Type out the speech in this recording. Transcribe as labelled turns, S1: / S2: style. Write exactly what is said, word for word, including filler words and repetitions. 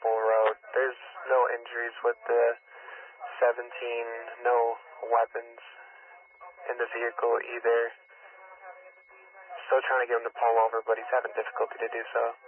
S1: Maple Road. There's no injuries with the seventeen, no weapons in the vehicle either. Still trying to get him to pull over, but he's having difficulty to do so.